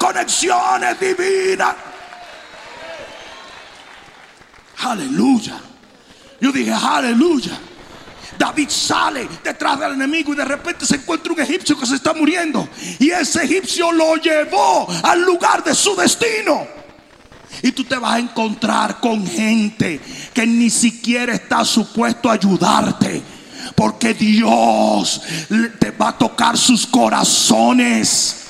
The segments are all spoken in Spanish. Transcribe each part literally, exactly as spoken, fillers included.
conexiones divinas. Aleluya. Yo dije aleluya. David sale detrás del enemigo y de repente se encuentra un egipcio que se está muriendo. Y ese egipcio lo llevó al lugar de su destino. Y tú te vas a encontrar con gente que ni siquiera está supuesto a ayudarte, porque Dios te va a tocar sus corazones.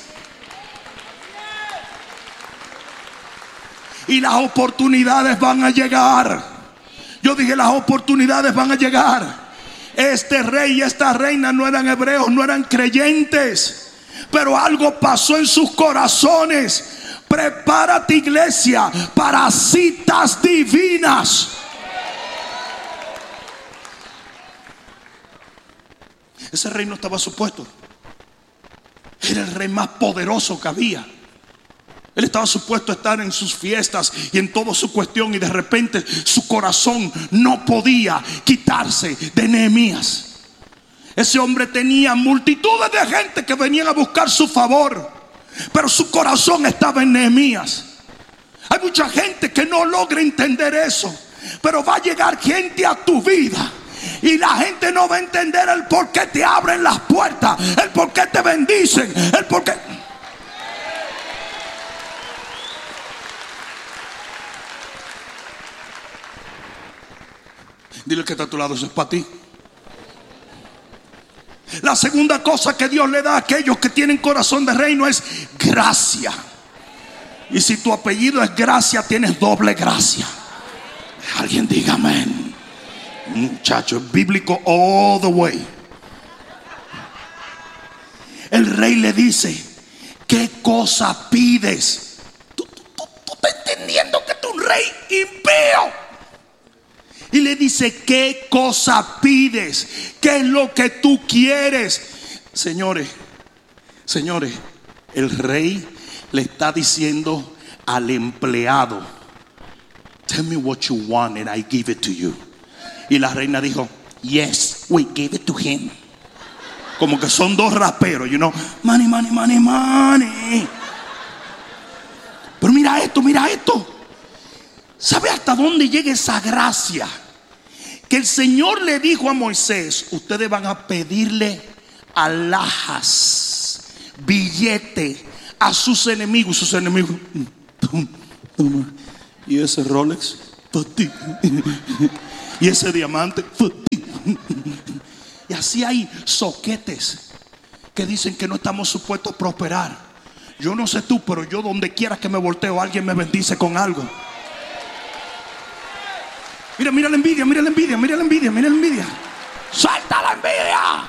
Y las oportunidades van a llegar. Yo dije, las oportunidades van a llegar. Este rey y esta reina no eran hebreos, no eran creyentes, pero algo pasó en sus corazones. Prepárate, iglesia, para citas divinas. Ese rey no estaba supuesto. Era el rey más poderoso que había. Él estaba supuesto a estar en sus fiestas y en toda su cuestión, y de repente su corazón no podía quitarse de Nehemías. Ese hombre tenía multitudes de gente que venían a buscar su favor, pero su corazón estaba en Nehemías. Hay mucha gente que no logra entender eso, pero va a llegar gente a tu vida y la gente no va a entender el por qué te abren las puertas, el por qué te bendicen, el por qué. Dile que está a tu lado, eso es para ti. La segunda cosa que Dios le da a aquellos que tienen corazón de reino es gracia. Y si tu apellido es Gracia, tienes doble gracia. Alguien diga amén. Muchacho, es bíblico all the way. El rey le dice: ¿qué cosa pides? ¿Tú, tú, tú, tú estás entendiendo que tú eres un rey impío? Y le dice: ¿qué cosa pides? ¿Qué es lo que tú quieres? Señores, señores, el rey le está diciendo al empleado: tell me what you want and I give it to you. Y la reina dijo: yes, we give it to him. Como que son dos raperos, you know, money, money, money, money. Pero mira esto, mira esto. ¿Sabe hasta dónde llega esa gracia? Que el Señor le dijo a Moisés: ustedes van a pedirle alhajas, billete a sus enemigos. Sus enemigos: y ese Rolex, para ti. Y ese diamante, para ti. Y así hay soquetes que dicen que no estamos supuestos a prosperar. Yo no sé tú, pero yo donde quiera que me volteo, alguien me bendice con algo. Mira, mira la envidia, mira la envidia, mira la envidia, mira la envidia. ¡Suelta la envidia!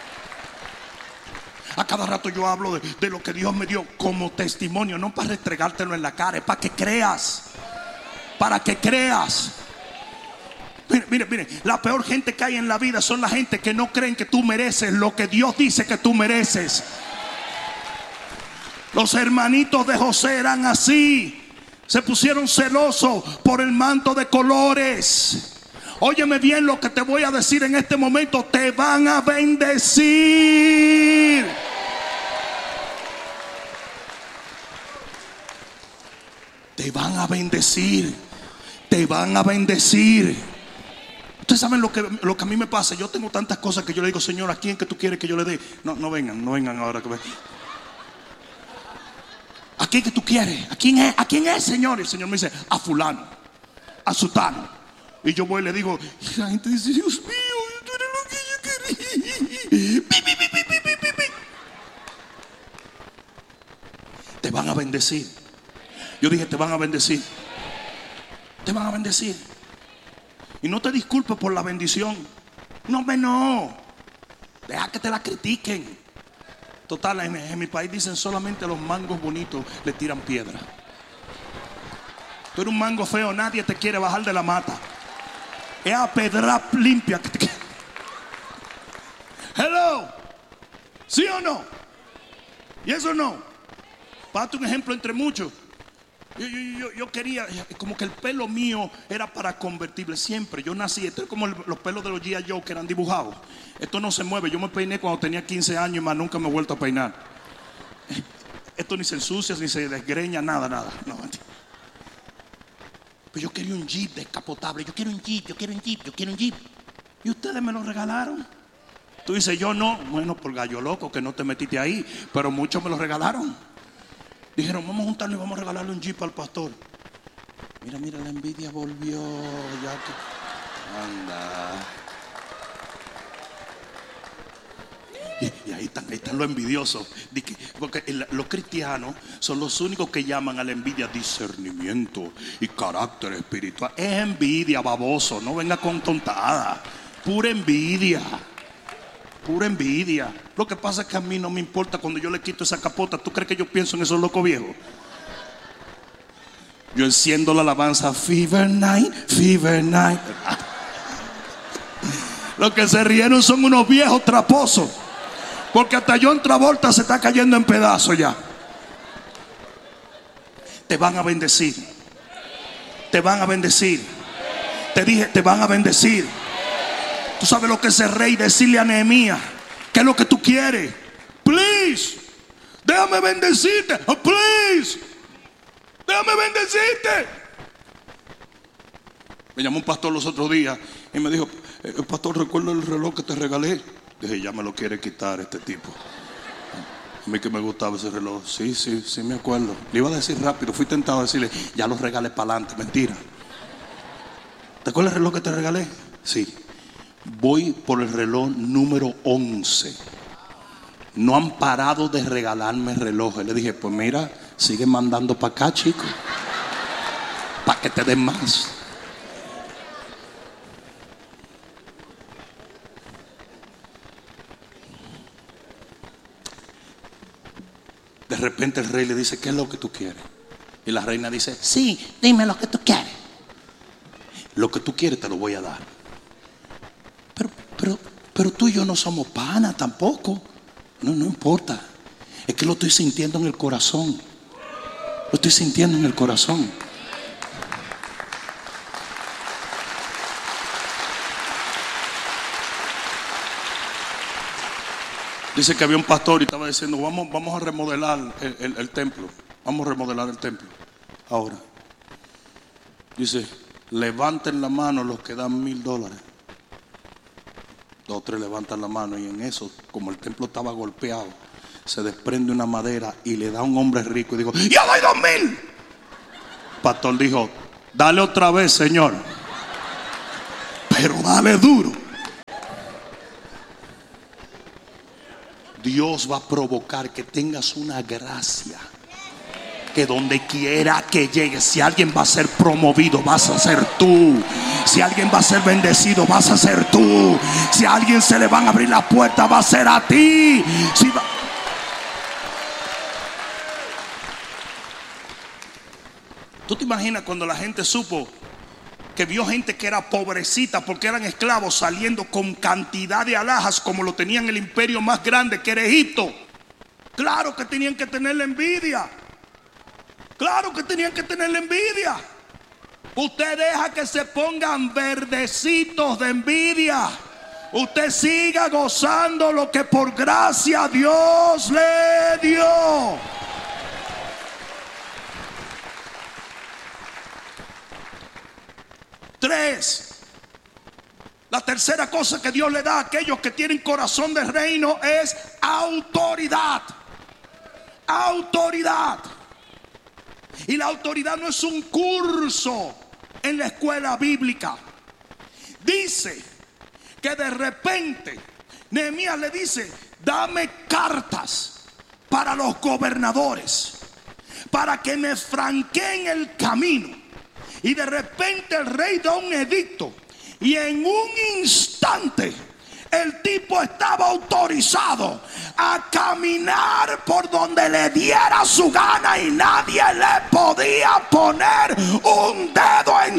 A cada rato yo hablo de, de lo que Dios me dio como testimonio, no para restregártelo en la cara, es para que creas. Para que creas. Mire, mire, mire, la peor gente que hay en la vida son la gente que no creen que tú mereces lo que Dios dice que tú mereces. Los hermanitos de José eran así. Se pusieron celosos por el manto de colores. Óyeme bien lo que te voy a decir en este momento: te van a bendecir. Te van a bendecir. Te van a bendecir. Ustedes saben lo que, lo que a mí me pasa. Yo tengo tantas cosas que yo le digo: Señor, ¿a quién que tú quieres que yo le dé? No, no vengan, no vengan ahora que vengan. ¿A quién que tú quieres? ¿A quién es? ¿A quién es, Señor? Y el Señor me dice: a fulano, a sutano. Y yo voy y le digo, y la gente dice: Dios mío, tú eres lo que yo quería. Pi, pi, pi, pi, pi, pi, pi. Te van a bendecir. Yo dije: te van a bendecir. Te van a bendecir. Y no te disculpes por la bendición. No, me no. Deja que te la critiquen. Total, en, en mi país dicen: solamente los mangos bonitos le tiran piedra. Tú eres un mango feo, nadie te quiere bajar de la mata. Es a pedra limpia que te... Hello. ¿Sí o no? ¿Y eso no? Para darte un ejemplo entre muchos. Yo, yo, yo, yo quería, como que el pelo mío era para convertible siempre. Yo nací, esto es como el, los pelos de los G I Joe que eran dibujados. Esto no se mueve. Yo me peiné cuando tenía quince años y más nunca me he vuelto a peinar. esto ni se ensucia, ni se desgreña, nada, nada. No, mentira. Pero yo quería un Jeep descapotable. Yo quiero un Jeep, yo quiero un Jeep, yo quiero un Jeep. Y ustedes me lo regalaron. Tú dices, yo no. Bueno, por gallo loco que no te metiste ahí. Pero muchos me lo regalaron. Dijeron, vamos a juntarnos y vamos a regalarle un Jeep al pastor. Mira, mira, la envidia volvió. Ya que... Anda. Y, y ahí están, ahí están los envidiosos. Porque el, los cristianos son los únicos que llaman a la envidia discernimiento y carácter espiritual. Es envidia, baboso. No venga con tontada. Pura envidia. Pura envidia. Lo que pasa es que a mí no me importa cuando yo le quito esa capota. ¿Tú crees que yo pienso en esos locos viejos? Yo enciendo la alabanza Fever Night, Fever Night. Los que se rieron son unos viejos traposos. Porque hasta John Travolta se está cayendo en pedazos ya. Te van a bendecir. Te van a bendecir. Te dije, te van a bendecir. Tú sabes lo que es el rey, decirle a Nehemías, ¿qué es lo que tú quieres? Please, déjame bendecirte. Oh, please, déjame bendecirte. Me llamó un pastor los otros días y me dijo, el pastor, ¿recuerda el reloj que te regalé? Dije, ya me lo quiere quitar este tipo. A mí que me gustaba ese reloj. Sí, sí, sí me acuerdo. Le iba a decir rápido, fui tentado a decirle, ya lo regalé para adelante. Mentira. ¿Te acuerdas el reloj que te regalé? Sí. Voy por el reloj número once. No han parado de regalarme relojes. Le dije, pues mira, sigue mandando para acá, chico, para que te den más. De repente el rey le dice, ¿qué es lo que tú quieres? Y la reina dice, sí, dime lo que tú quieres. Lo que tú quieres te lo voy a dar. Pero, pero, pero tú y yo no somos panas tampoco. No, no importa. Es que lo estoy sintiendo en el corazón. Lo estoy sintiendo en el corazón. Dice que había un pastor y estaba diciendo, vamos, vamos a remodelar el, el, el templo. Vamos a remodelar el templo. Ahora, dice, levanten la mano los que dan mil dólares. Dos o tres levantan la mano y en eso, como el templo estaba golpeado, se desprende una madera y le da a un hombre rico y dijo, yo doy dos mil. El pastor dijo, dale otra vez, señor, pero dale duro. Dios va a provocar que tengas una gracia, que donde quiera que llegues, si alguien va a ser promovido, vas a ser tú. Si alguien va a ser bendecido, vas a ser tú. Si a alguien se le van a abrir las puertas, va a ser a ti. Si va... ¿Tú te imaginas cuando la gente supo que vio gente que era pobrecita porque eran esclavos saliendo con cantidad de alhajas como lo tenían el imperio más grande que era Egipto? Claro que tenían que tener la envidia. Claro que tenían que tener la envidia. Usted deja que se pongan verdecitos de envidia. Usted siga gozando lo que por gracia Dios le dio. Tres. La tercera cosa que Dios le da a aquellos que tienen corazón de reino es autoridad. Autoridad. Y la autoridad no es un curso en la escuela bíblica. Dice que de repente Nehemías le dice, dame cartas para los gobernadores, para que me franqueen el camino. Y de repente el rey da un edicto y en un instante el tipo estaba autorizado a caminar por donde le diera su gana y nadie le podía poner un dedo en...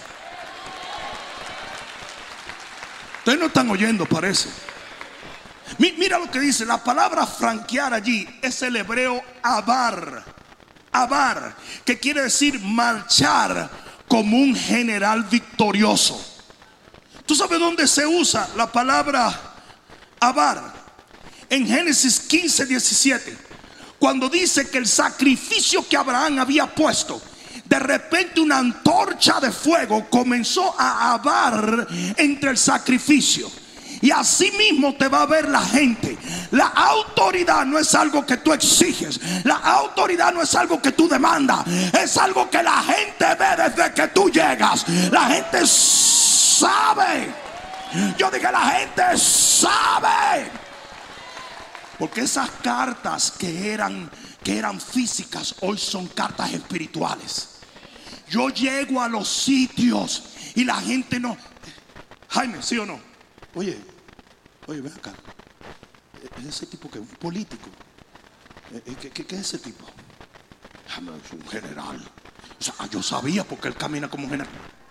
Ustedes no están oyendo, parece. Mira lo que dice. La palabra franquear allí es el hebreo abar. Abar, que quiere decir marchar como un general victorioso. ¿Tú sabes dónde se usa la palabra abar? En Génesis quince, diecisiete. Cuando dice que el sacrificio que Abraham había puesto, de repente una antorcha de fuego comenzó a avar entre el sacrificio. Y así mismo te va a ver la gente. La autoridad no es algo que tú exiges. La autoridad no es algo que tú demandas. Es algo que la gente ve desde que tú llegas. La gente sabe. Yo dije, la gente sabe. Porque esas cartas que eran, que eran físicas, hoy son cartas espirituales. Yo llego a los sitios y la gente no. Jaime, ¿sí o no? Oye, oye, ven acá. ¿Es ese tipo que es un político? ¿Qué, qué, qué es ese tipo? Es un general. O sea, yo sabía porque él camina como un general.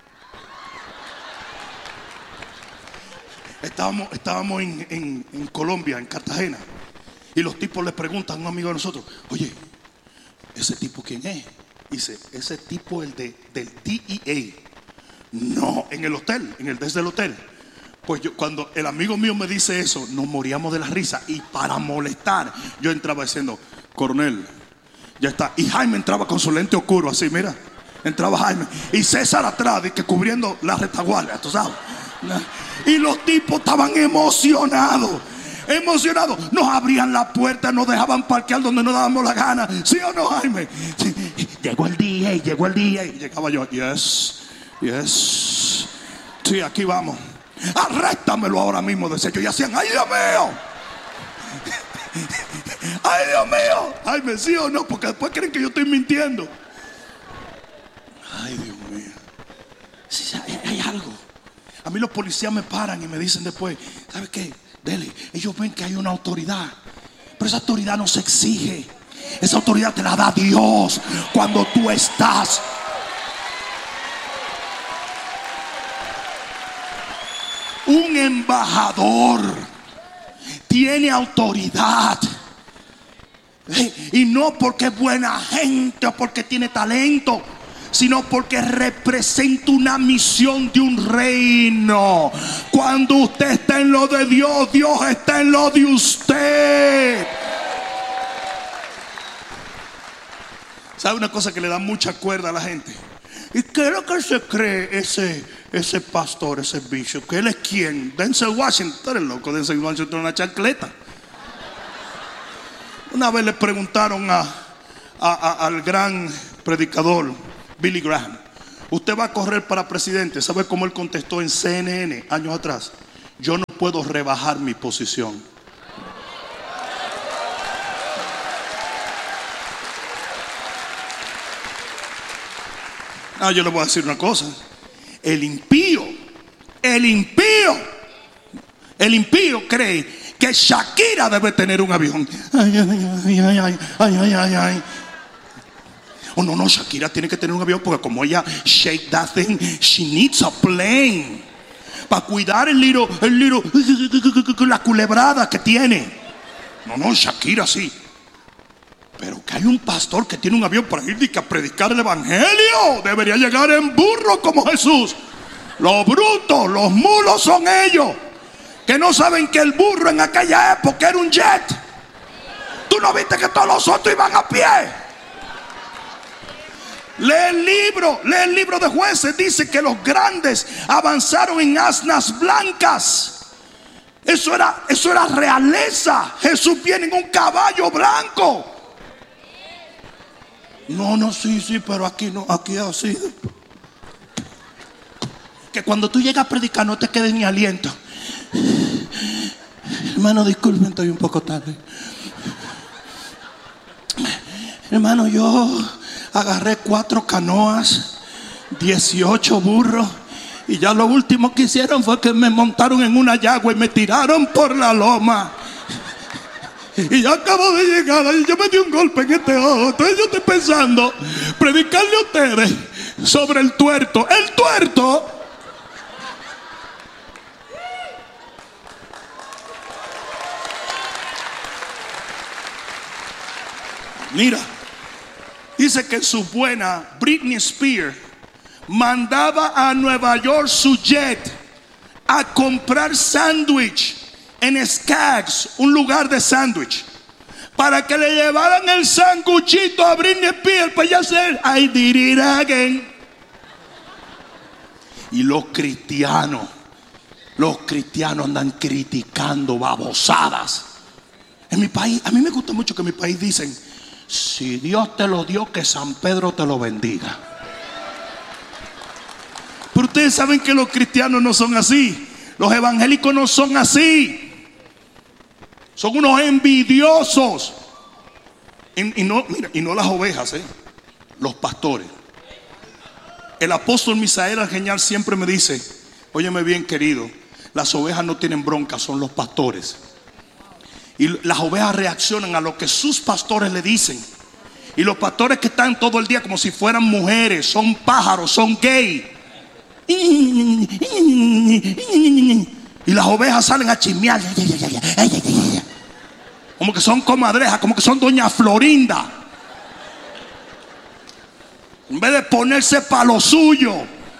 Estábamos, estábamos en, en, en Colombia, en Cartagena. Y los tipos les preguntan a un amigo de nosotros: oye, ¿ese tipo quién es? Dice, ese tipo es el de, del D E A. No, en el hotel, en el desde el hotel. Pues yo, cuando el amigo mío me dice eso, nos moríamos de la risa. Y para molestar, yo entraba diciendo: coronel, ya está. Y Jaime entraba con su lente oscuro, así, mira. Entraba Jaime. Y César atrás, y que cubriendo la retaguardia, tú sabes. Y los tipos estaban emocionados. Emocionados. Nos abrían la puerta, nos dejaban parquear donde nos dábamos la gana. ¿Sí o no, Jaime? Sí. Llegó el D A, llegó el D A. Y llegaba yo, yes, yes. Sí, aquí vamos. Arréstamelo ahora mismo, decía yo. Y hacían, ¡ay, Dios mío! ¡Ay, Dios mío! Jaime, ¿sí o no? Porque después creen que yo estoy mintiendo. ¡Ay, Dios mío! Sí, hay, hay algo. A mí los policías me paran y me dicen después, ¿sabes qué? Dele, ellos ven que hay una autoridad, pero esa autoridad no se exige. Esa autoridad te la da Dios cuando tú estás. Un embajador tiene autoridad, y no porque es buena gente o porque tiene talento, sino porque representa una misión de un reino. Cuando usted está en lo de Dios, Dios está en lo de usted. ¿Sabe una cosa que le da mucha cuerda a la gente? ¿Y qué es lo que se cree ese, ese pastor, ese bishop? ¿Que él es quién? Denzel Washington. Tú eres loco, Denzel Washington, una chancleta. Una vez le preguntaron a, a, a, al gran predicador Billy Graham: ¿usted va a correr para presidente? ¿Sabe cómo él contestó en C N N años atrás? Yo no puedo rebajar mi posición. Ah, yo le voy a decir una cosa. El impío, el impío, el impío cree que Shakira debe tener un avión. Ay, ay, ay, ay, ay, ay, ay, ay. Oh, no, no, Shakira tiene que tener un avión porque como ella shake that thing, she needs a plane. Para cuidar el little, el little, la culebrada que tiene. No, no, Shakira sí. Pero que hay un pastor que tiene un avión para ir a predicar el evangelio. Debería llegar en burro como Jesús. Los brutos, los mulos son ellos, que no saben que el burro en aquella época era un jet. ¿Tú no viste que todos los otros iban a pie? Lee el libro, lee el libro de Jueces. Dice que los grandes avanzaron en asnas blancas. Eso era, eso era realeza. Jesús viene en un caballo blanco. No, no, sí, sí, pero aquí no, aquí así. Que cuando tú llegas a predicar no te quede ni aliento. Hermano, disculpen, estoy un poco tarde. Hermano, yo agarré cuatro canoas, dieciocho burros, y ya lo último que hicieron fue que me montaron en una yagua y me tiraron por la loma. Y yo acabo de llegar y yo me di un golpe en este ojo. Entonces yo estoy pensando predicarle a ustedes sobre el tuerto. El tuerto mira, dice que su buena Britney Spears mandaba a Nueva York su jet a comprar sándwich en Skaggs, un lugar de sándwich, para que le llevaran el sanguchito a Britney Spears para ella hacer I did it again. Y los cristianos, los cristianos andan criticando babosadas. En mi país, a mí me gusta mucho que en mi país dicen: si Dios te lo dio, que San Pedro te lo bendiga. Pero ustedes saben que los cristianos no son así. Los evangélicos no son así. Son unos envidiosos. Y, y, no, mira, y no las ovejas, ¿eh? Los pastores. El apóstol Misael Argeñal siempre me dice: óyeme bien, querido, las ovejas no tienen bronca, son los pastores. Y las ovejas reaccionan a lo que sus pastores le dicen. Y los pastores que están todo el día como si fueran mujeres, son pájaros, son gay. Y las ovejas salen a chismear, como que son comadrejas, como que son doña Florinda, en vez de ponerse para lo suyo.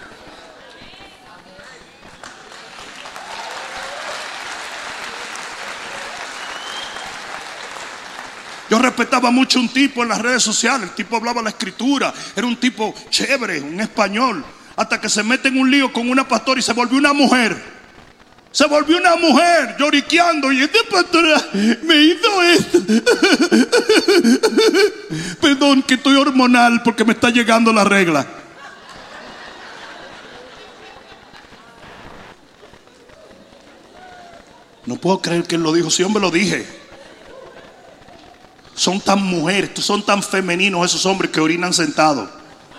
Yo respetaba mucho un tipo en las redes sociales. El tipo hablaba la escritura, era un tipo chévere, un español, hasta que se mete en un lío con una pastora y se volvió una mujer. Se volvió una mujer lloriqueando. Y esta pastora me hizo esto. Perdón, que estoy hormonal porque me está llegando la regla. No puedo creer que él lo dijo. Si yo me lo dije. Son tan mujeres, son tan femeninos esos hombres que orinan sentados.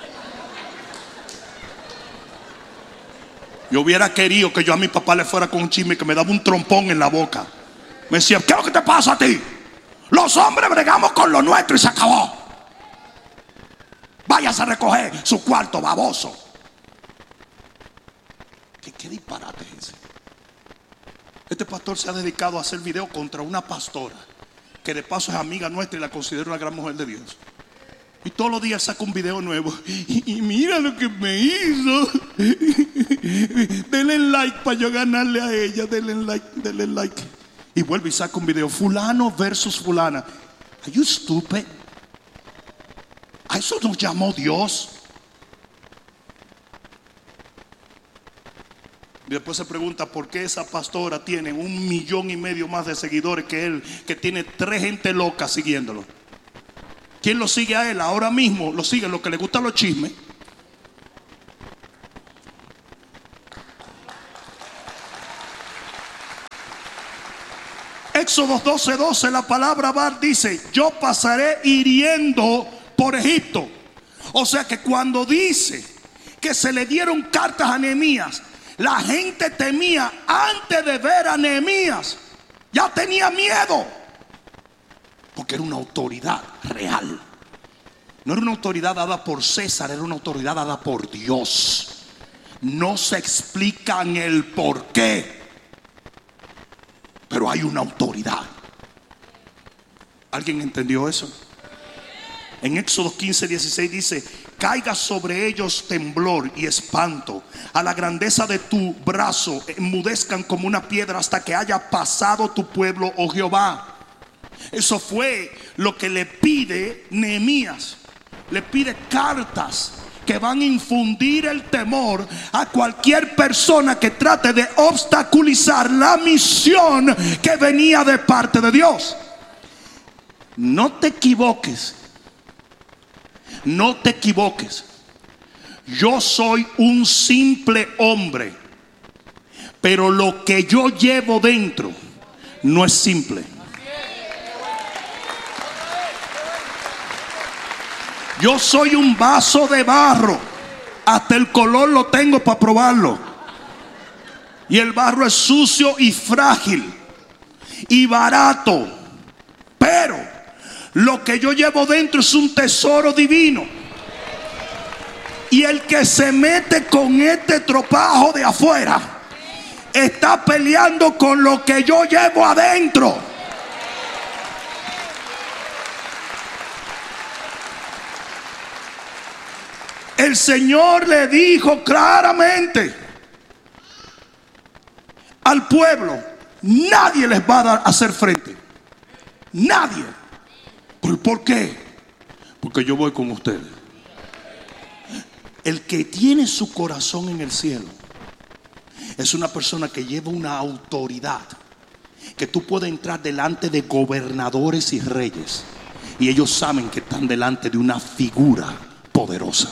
Yo hubiera querido que yo a mi papá le fuera con un chisme que me daba un trompón en la boca. Me decía: ¿qué es lo que te pasa a ti? Los hombres bregamos con lo nuestro y se acabó. Váyase a recoger su cuarto, baboso. ¿Qué, qué disparate es ese? Este pastor se ha dedicado a hacer video contra una pastora que de paso es amiga nuestra y la considero una gran mujer de Dios. Y todos los días saca un video nuevo. Y, y mira lo que me hizo. Denle like para yo ganarle a ella. Denle like, denle like. Y vuelve y saca un video: fulano versus fulana. Are you stupid? ¿A eso nos llamó Dios? Y después se pregunta por qué esa pastora tiene un millón y medio más de seguidores que él, que tiene tres gente loca siguiéndolo. ¿Quién lo sigue a él? Ahora mismo lo siguen los que le gustan los chismes. Éxodo doce doce, la palabra Bar dice: yo pasaré hiriendo por Egipto. O sea que cuando dice que se le dieron cartas a Nehemías, la gente temía antes de ver a Nehemías. Ya tenía miedo. Porque era una autoridad real. No era una autoridad dada por César, era una autoridad dada por Dios. No se explican el por qué, pero hay una autoridad. ¿Alguien entendió eso? En Éxodo quince dieciséis dice: caiga sobre ellos temblor y espanto, a la grandeza de tu brazo enmudezcan como una piedra hasta que haya pasado tu pueblo, oh Jehová. Eso fue lo que le pide Nehemías. Le pide cartas que van a infundir el temor a cualquier persona que trate de obstaculizar la misión que venía de parte de Dios. No te equivoques. No te equivoques. Yo soy un simple hombre, pero lo que yo llevo dentro no es simple. Yo soy un vaso de barro. Hasta el color lo tengo para probarlo. Y el barro es sucio y frágil y barato. Pero lo que yo llevo dentro es un tesoro divino. Y el que se mete con este tropajo de afuera está peleando con lo que yo llevo adentro. El Señor le dijo claramente al pueblo: nadie les va a dar a hacer frente. Nadie. ¿Por qué? Porque yo voy con ustedes. El que tiene su corazón en el cielo es una persona que lleva una autoridad, que tú puedes entrar delante de gobernadores y reyes y ellos saben que están delante de una figura poderosa.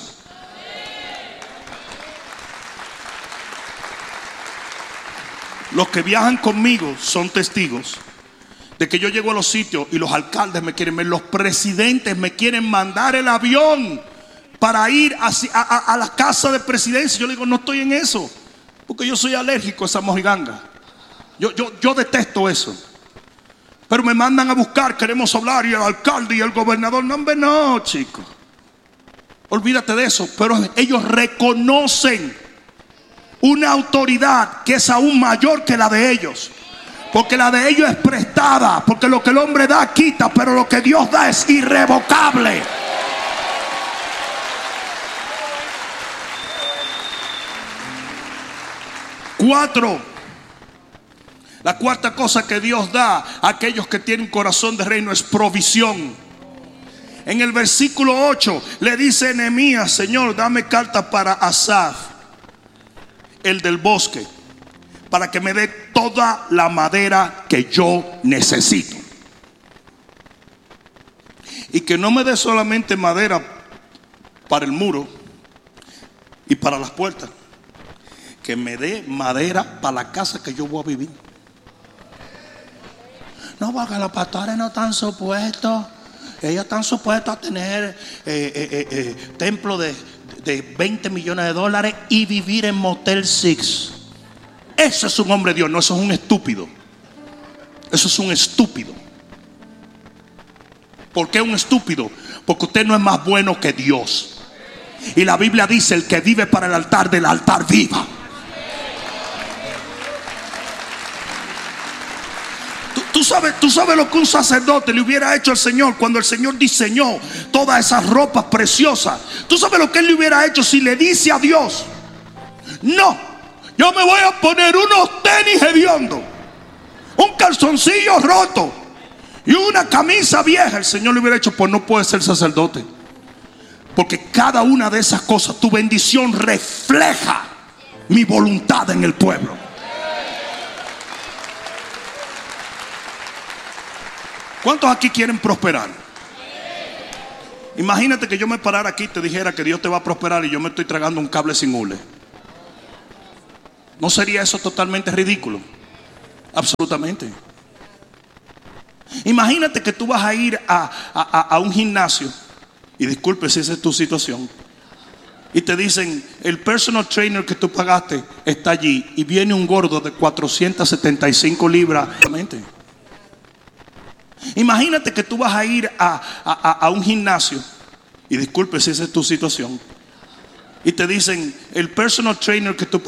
Los que viajan conmigo son testigos de que yo llego a los sitios y los alcaldes me quieren ver, los presidentes me quieren mandar el avión para ir a, a, a la casa de presidencia. Yo le digo, no estoy en eso, porque yo soy alérgico a esa mojiganga. Yo, yo, yo detesto eso. Pero me mandan a buscar, queremos hablar, y el alcalde y el gobernador. No, hombre, no, chicos. Olvídate de eso. Pero ellos reconocen una autoridad que es aún mayor que la de ellos. Porque la de ellos es prestada. Porque lo que el hombre da, quita. Pero lo que Dios da es irrevocable. Cuatro. La cuarta cosa que Dios da a aquellos que tienen corazón de reino es provisión. En el versículo ocho le dice Nehemías: Señor, dame carta para Asaf, el del bosque, para que me dé toda la madera que yo necesito. Y que no me dé solamente madera para el muro y para las puertas, que me dé madera para la casa que yo voy a vivir. No, porque los pastores no están supuestos. Ellos están supuestos a tener eh, eh, eh, eh, templo de, de veinte millones de dólares y vivir en Motel Six. Eso es un hombre de Dios. No, eso es un estúpido. Eso es un estúpido. ¿Por qué un estúpido? Porque usted no es más bueno que Dios. Y la Biblia dice: el que vive para el altar, del altar viva. Tú sabes, tú sabes lo que un sacerdote le hubiera hecho al Señor cuando el Señor diseñó todas esas ropas preciosas. Tú sabes lo que él le hubiera hecho si le dice a Dios: no, yo me voy a poner unos tenis hediondos, un calzoncillo roto y una camisa vieja. El Señor le hubiera hecho: pues no puedes ser sacerdote, porque cada una de esas cosas, tu bendición refleja mi voluntad en el pueblo. ¿Cuántos aquí quieren prosperar? Imagínate que yo me parara aquí y te dijera que Dios te va a prosperar y yo me estoy tragando un cable sin hule. ¿No sería eso totalmente ridículo? Absolutamente. Imagínate que tú vas a ir a, a, a un gimnasio, y disculpe si esa es tu situación, y te dicen: el personal trainer que tú pagaste está allí, y viene un gordo de cuatrocientas setenta y cinco libras. Imagínate que tú vas a ir a, a, a un gimnasio, y disculpe si esa es tu situación, y te dicen: el personal trainer que tú